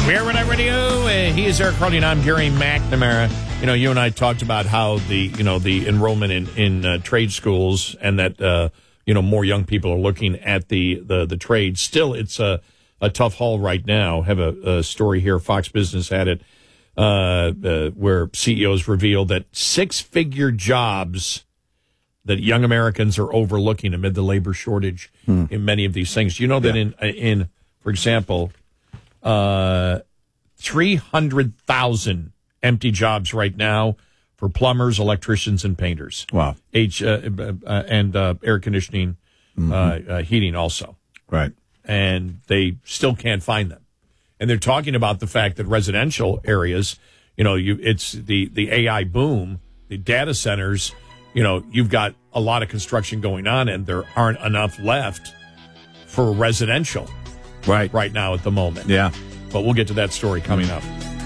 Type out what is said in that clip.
We're Red Eye Radio. He is Eric Harley, and I'm Gary McNamara. You know, you and I talked about how the enrollment in trade schools and that more young people are looking at the trade. Still, it's a tough haul right now. Have a story here. Fox Business had it where CEOs revealed that six-figure jobs that young Americans are overlooking amid the labor shortage in many of these things. You know that in for example, 300,000 empty jobs right now for plumbers, electricians, and painters. Wow. And air conditioning, heating also. Right. And they still can't find them. And they're talking about the fact that residential areas, it's the AI boom, the data centers, you've got a lot of construction going on, and there aren't enough left for residential right now at the moment. Yeah. But we'll get to that story coming up.